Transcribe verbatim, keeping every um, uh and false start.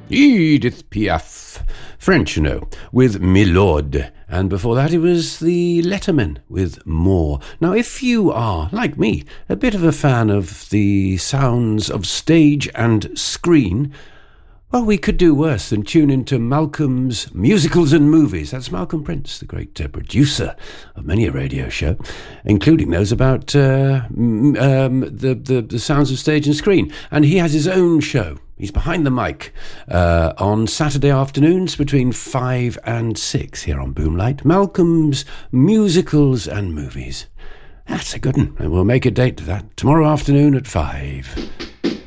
Edith Piaf, French, you know, with Milord. And before that it was the Lettermen with More. Now, if you are, like me, a bit of a fan of the sounds of stage and screen, well, we could do worse than tune into Malcolm's Musicals and Movies. That's Malcolm Prince, the great uh, producer of many a radio show, including those about uh, um, the, the, the sounds of stage and screen. And he has his own show. He's behind the mic uh, on Saturday afternoons between five and six here on Boomlight. Malcolm's Musicals and Movies. That's a good one. And we'll make a date to that tomorrow afternoon at five.